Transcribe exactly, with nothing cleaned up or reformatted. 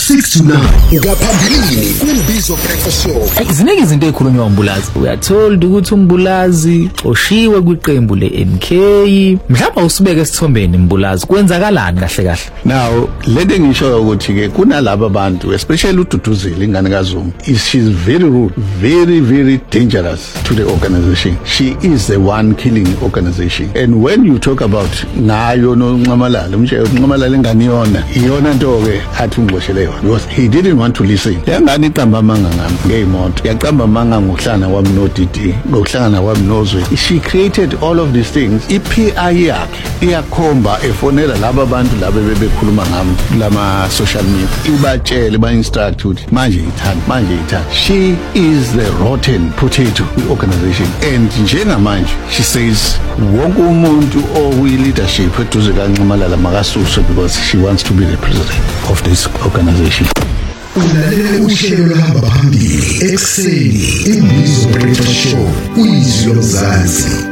six to nine ukaphambilini kwimbizo breakfast show. Ziningi izinto ezikhulunywa uMbulazi. Uyatholda ukuthi uMbulazi oshiwe kwiqembu le-M K. Mhlawumbe usibeke esithombeni Mbulazi. Kwenzakalani kahle kahle? Now, lento ngisho ukuthi ke kunalabo abantu especially uDuduzile ingane kaZuma. She's very rude, very very dangerous to the organization. She is the one killing the organization. And when you talk about ngayo noNcamalala, umshe uNcamalala enganiyona, iyona nto ke athi ungxoshele yona because he didn't want to listen. Yangani iqamba amanga ngami ngeimoto. Yaqamba amanga ngokuhlangana kwami no D D, ngokuhlangana kwami noZwe. She created all of these things. I P I yakhe iyakhomba efonela laba abantu laba bebekhuluma ngami lama social media. Ibatshele ba instruct ukuthi manje ithanda, manje ithanda. She is the rotten potato organization. And njengamanje she says wonke umuntu owi leadership eduze kaNcamalala makasuswe because she wants to be the president of this organization. Ulalele uhlelo lohamba phambili ekseni imbizo breakfast show uyizwe lomzansi.